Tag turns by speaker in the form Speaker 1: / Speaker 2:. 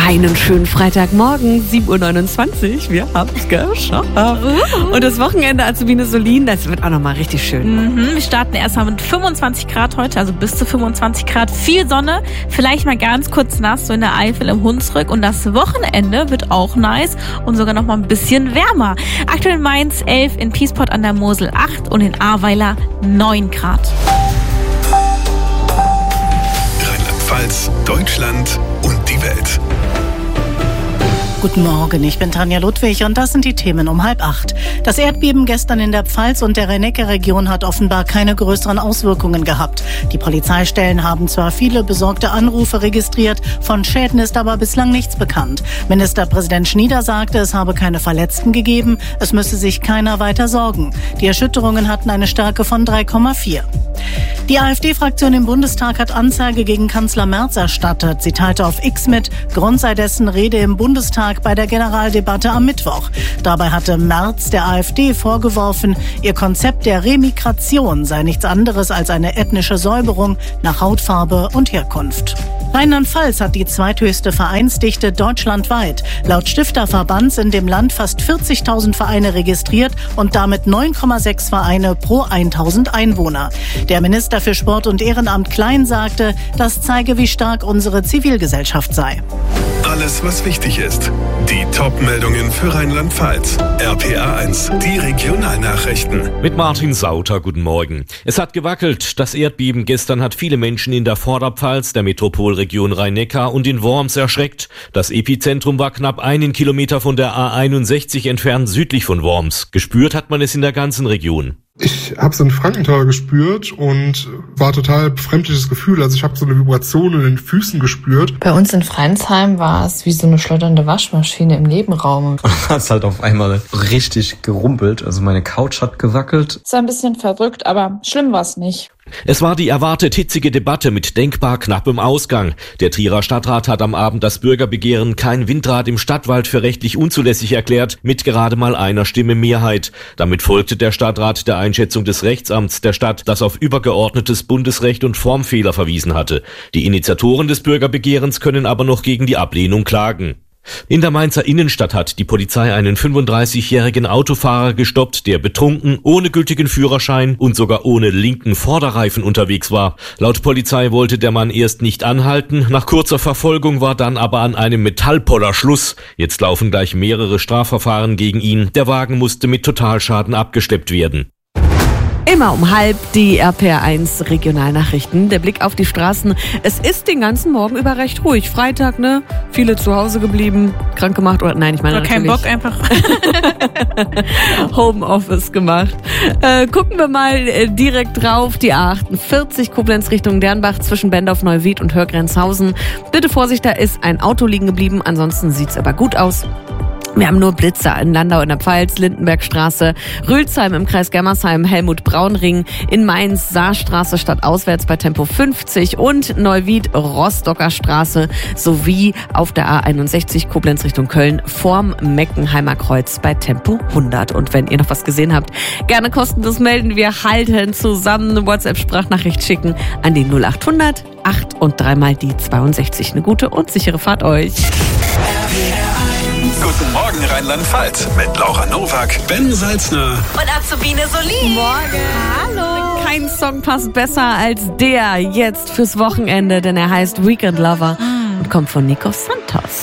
Speaker 1: Einen schönen Freitagmorgen, 7.29 Uhr. Wir haben es geschafft. Und das Wochenende Azubine Solin, das wird auch nochmal richtig schön.
Speaker 2: Wir starten erstmal mit 25 Grad heute, also bis zu 25 Grad. Viel Sonne, vielleicht mal ganz kurz nass, so in der Eifel im Hunsrück. Und das Wochenende wird auch nice und sogar nochmal ein bisschen wärmer. Aktuell in Mainz 11, in Piesport an der Mosel 8 und in Ahrweiler 9 Grad.
Speaker 3: Rheinland-Pfalz, Deutschland und die Welt.
Speaker 4: Guten Morgen, ich bin Tanja Ludwig und das sind die Themen um 7:30. Das Erdbeben gestern in der Pfalz und der Rhein-Neckar-Region hat offenbar keine größeren Auswirkungen gehabt. Die Polizeistellen haben zwar viele besorgte Anrufe registriert, von Schäden ist aber bislang nichts bekannt. Ministerpräsident Schnieder sagte, es habe keine Verletzten gegeben, es müsse sich keiner weiter sorgen. Die Erschütterungen hatten eine Stärke von 3,4. Die AfD-Fraktion im Bundestag hat Anzeige gegen Kanzler Merz erstattet. Sie teilte auf X mit, Grund sei dessen Rede im Bundestag bei der Generaldebatte am Mittwoch. Dabei hatte Merz der AfD vorgeworfen, ihr Konzept der Remigration sei nichts anderes als eine ethnische Säuberung nach Hautfarbe und Herkunft. Rheinland-Pfalz hat die zweithöchste Vereinsdichte deutschlandweit. Laut Stifterverband sind im Land fast 40.000 Vereine registriert und damit 9,6 Vereine pro 1.000 Einwohner. Der Minister für Sport und Ehrenamt Klein sagte, das zeige, wie stark unsere Zivilgesellschaft sei.
Speaker 3: Alles, was wichtig ist. Die Top-Meldungen für Rheinland-Pfalz. RPA 1, die Regionalnachrichten.
Speaker 5: Mit Martin Sauter, guten Morgen. Es hat gewackelt. Das Erdbeben gestern hat viele Menschen in der Vorderpfalz, der Metropolregion Rhein-Neckar und in Worms erschreckt. Das Epizentrum war knapp 1 Kilometer von der A61 entfernt südlich von Worms. Gespürt hat man es in der ganzen Region.
Speaker 6: Ich habe so ein Frankental gespürt und war total befremdliches Gefühl. Also ich habe so eine Vibration in den Füßen gespürt.
Speaker 7: Bei uns in Freinsheim war es wie so eine schleudernde Waschmaschine im Nebenraum.
Speaker 8: Und dann hat es halt auf einmal richtig gerumpelt. Also meine Couch hat gewackelt.
Speaker 9: Es war ein bisschen verrückt, aber schlimm war es nicht.
Speaker 5: Es war die erwartet hitzige Debatte mit denkbar knappem Ausgang. Der Trierer Stadtrat hat am Abend das Bürgerbegehren Kein Windrad im Stadtwald für rechtlich unzulässig erklärt, mit gerade mal einer Stimme Mehrheit. Damit folgte der Stadtrat der Einschätzung des Rechtsamts der Stadt, das auf übergeordnetes Bundesrecht und Formfehler verwiesen hatte. Die Initiatoren des Bürgerbegehrens können aber noch gegen die Ablehnung klagen. In der Mainzer Innenstadt hat die Polizei einen 35-jährigen Autofahrer gestoppt, der betrunken, ohne gültigen Führerschein und sogar ohne linken Vorderreifen unterwegs war. Laut Polizei wollte der Mann erst nicht anhalten, nach kurzer Verfolgung war dann aber an einem Metallpoller Schluss. Jetzt laufen gleich mehrere Strafverfahren gegen ihn. Der Wagen musste mit Totalschaden abgeschleppt werden.
Speaker 1: Immer um 7:30 die RPR1 Regionalnachrichten. Der Blick auf die Straßen. Es ist den ganzen Morgen über recht ruhig. Freitag, ne? Viele zu Hause geblieben, krank gemacht oder nein, ich meine
Speaker 2: oder kein Bock einfach.
Speaker 1: Homeoffice gemacht. Gucken wir mal direkt drauf. Die A48 Koblenz Richtung Dernbach zwischen Bendorf-Neuwied und Hörgrenzhausen. Bitte Vorsicht, da ist ein Auto liegen geblieben. Ansonsten sieht's aber gut aus. Wir haben nur Blitzer in Landau in der Pfalz, Lindenbergstraße, Rülsheim im Kreis Germersheim, Helmut-Braun-Ring, in Mainz, Saarstraße stadtauswärts bei Tempo 50 und Neuwied, Rostocker Straße sowie auf der A61 Koblenz Richtung Köln vorm Meckenheimer Kreuz bei Tempo 100. Und wenn ihr noch was gesehen habt, gerne kostenlos melden. Wir halten zusammen, eine WhatsApp-Sprachnachricht schicken an die 0800 8 und 3 die 62. Eine gute und sichere Fahrt euch.
Speaker 3: Guten Morgen Rheinland-Pfalz mit Laura Nowak, Ben Salzner
Speaker 2: Und Azubine Solin.
Speaker 1: Morgen. Hallo. Kein Song passt besser als der jetzt fürs Wochenende, denn er heißt Weekend Lover und kommt von Nico Santos.